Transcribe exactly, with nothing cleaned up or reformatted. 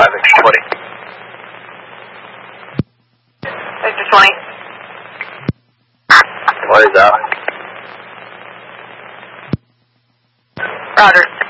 five extra twenty. Extra twenty. What is that? Roger.